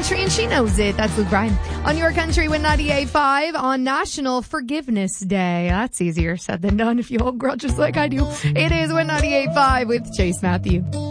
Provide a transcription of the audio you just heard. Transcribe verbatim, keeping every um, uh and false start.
country and she knows it. That's Luke Bryan. On Your Country with ninety-eight point five on National Forgiveness Day. That's easier said than done if you hold grudges like I do. It is with ninety-eight point five with Chase Matthew.